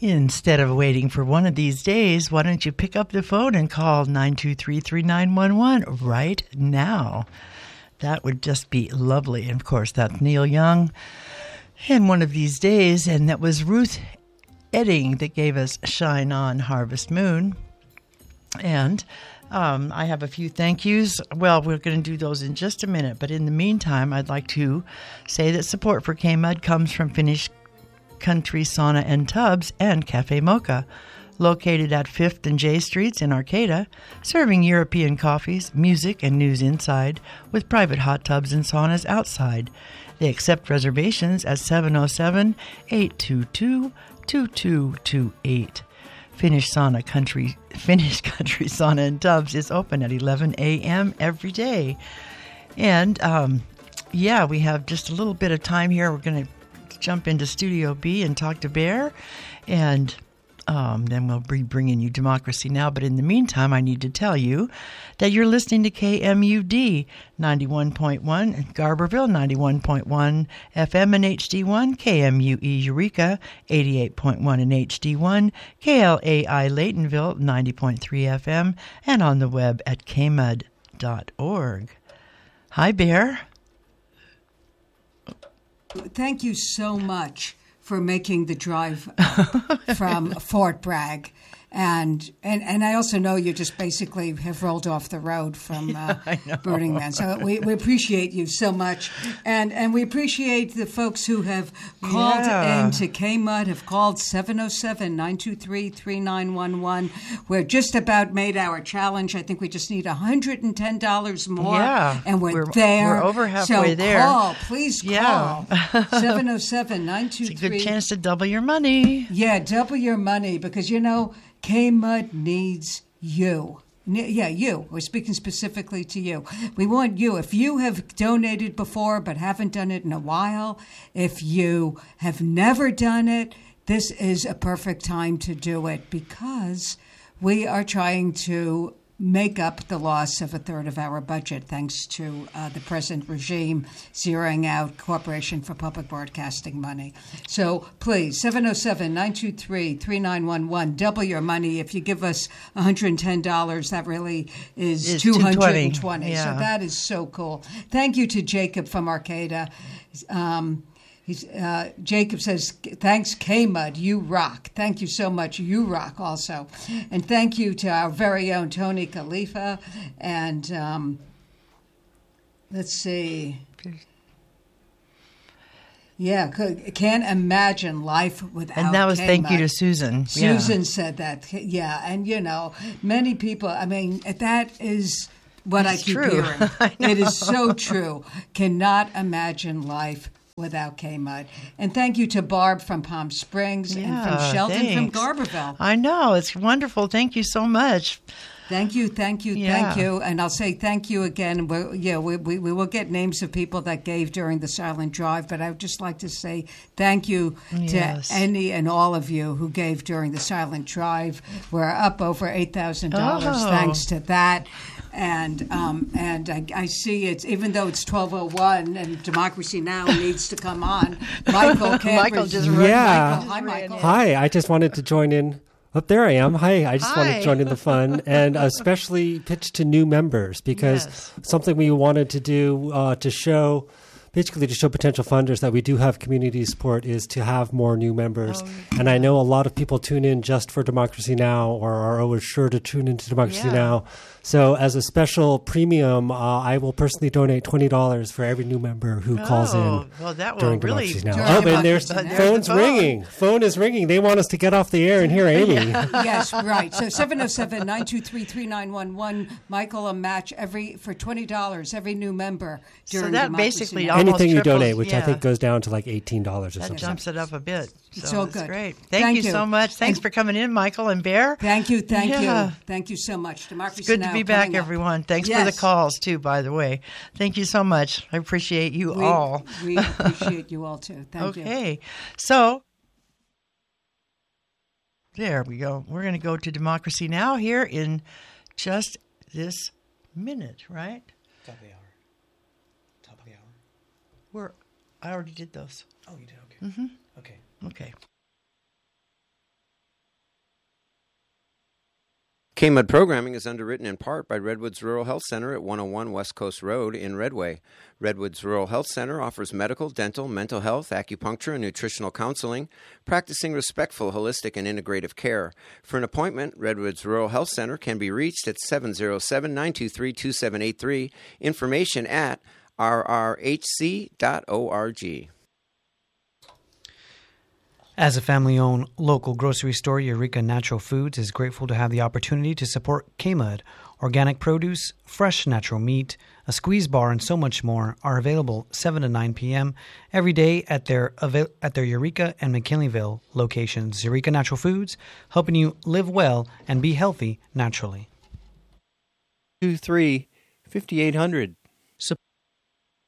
Instead of waiting for one of these days, why don't you pick up the phone and call 923-3911 right now? That would just be lovely. And of course, that's Neil Young. And one of these days, and that was Ruth Edding that gave us Shine On Harvest Moon. And I have a few thank yous. Well, we're going to do those in just a minute. But in the meantime, I'd like to say that support for K-Mud comes from Finnish Country Sauna and Tubs and Cafe Mocha, located at 5th and J Streets in Arcata, serving European coffees, music, and news inside, with private hot tubs and saunas outside. They accept reservations at 707-822-2228. Finnish Country Sauna and Tubs is open at 11 a.m. every day. And, we have just a little bit of time here. We're going to jump into Studio B and talk to Bear, and then we'll be bringing you Democracy Now! But in the meantime, I need to tell you that you're listening to KMUD 91.1, Garberville 91.1 FM and HD1, KMUE Eureka 88.1 and HD1, KLAI Laytonville 90.3 FM, and on the web at kmud.org. Hi, Bear. Thank you so much for making the drive from Fort Bragg. And I also know you just basically have rolled off the road from Burning Man. So we appreciate you so much. And we appreciate the folks who have called in to KMUD, have called 707-923-3911. We're just about made our challenge. I think we just need $110 more. Yeah, and we're there. We're over halfway there. So please call. 707-923. It's a good chance to double your money. Yeah, double your money because, K-Mud needs you. Yeah, you. We're speaking specifically to you. We want you. If you have donated before but haven't done it in a while, if you have never done it, this is a perfect time to do it because we are trying to make up the loss of a third of our budget thanks to the present regime zeroing out Corporation for Public Broadcasting money. So please, 707-923-3911, double your money. If you give us $110, that really is $220. Yeah. So that is so cool. Thank you to Jacob from Arcata. Jacob says, thanks, K-Mud, you rock. Thank you so much, you rock also. And thank you to our very own Tony Khalifa. And let's see. Yeah, can't imagine life without And that was K-Mud. Thank you to Susan. Susan said that, yeah. And, many people, that is what I keep hearing. It is so true. Cannot imagine life without K-Mud. And thank you to Barb from Palm Springs and from Sheldon from Garberville. I know. It's wonderful. Thank you so much. Thank you. And I'll say thank you again. We will get names of people that gave during the silent drive, but I would just like to say thank you to any and all of you who gave during the silent drive. We're up over $8,000 thanks to that. And I see it's, even though it's 12:01 and Democracy Now! Needs to come on, Michael just ran. Yeah. Hi, Michael. Hi, I just wanted to join in. Oh, there I am. Hi, I just wanted to join in the fun and especially pitch to new members because something we wanted to do to show potential funders that we do have community support is to have more new members. And I know a lot of people tune in just for Democracy Now! Or are always sure to tune into Democracy Now! So as a special premium, I will personally donate $20 for every new member who calls in during Democracy Now! Oh, and there's phone's ringing. Phone is ringing. They want us to get off the air and hear Amy. Yes, right. So 707-923-3911. Michael will match for $20 every new member during that Democracy basically Now! Anything you donate, which I think goes down to like $18 or something. That jumps it up a bit. It's all good. Great. Thank you so much. Thanks for coming in, Michael and Bear. Thank you. Thank you so much. Democracy It's good Now! to be back, everyone. Thanks for the calls, too, by the way. Thank you so much. I appreciate you all. We appreciate you all, too. Thank you. Okay. So, there we go. We're going to go to Democracy Now! Here in just this minute, right? Top of the hour. I already did those. Oh, you did? Okay. Mm-hmm. Okay. Okay. KMUD programming is underwritten in part by Redwoods Rural Health Center at 101 West Coast Road in Redway. Redwoods Rural Health Center offers medical, dental, mental health, acupuncture, and nutritional counseling, practicing respectful, holistic, and integrative care. For an appointment, Redwoods Rural Health Center can be reached at 707-923-2783. Information at rrhc.org. As a family-owned local grocery store, Eureka Natural Foods is grateful to have the opportunity to support KMUD. Organic produce, fresh natural meat, a squeeze bar, and so much more are available 7 to 9 p.m. every day at their Eureka and McKinleyville locations. Eureka Natural Foods, helping you live well and be healthy naturally. 23-5800.